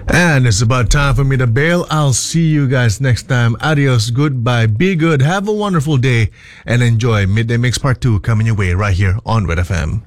And it's about time for me to bail. I'll see you guys next time. Adios, goodbye, be good, have a wonderful day, and enjoy Midday Mix Part 2 coming your way right here on Red FM.